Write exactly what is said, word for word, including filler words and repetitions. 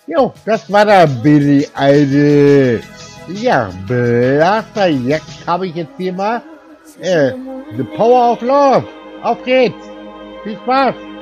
Jo, das war der Billy Idol. Ja, Blaster, jetzt habe ich jetzt hier mal äh, The Power of Love. Auf geht's. Viel Spaß.